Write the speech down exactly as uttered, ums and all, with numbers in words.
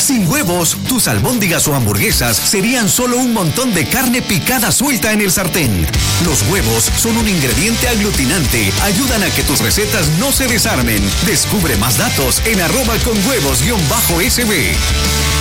Sin huevos, tus albóndigas o hamburguesas serían solo un montón de carne picada suelta en el sartén. Los huevos son un ingrediente aglutinante. Ayudan a que tus recetas no se desarmen. Descubre más datos en arroba con huevos guión bajo S B.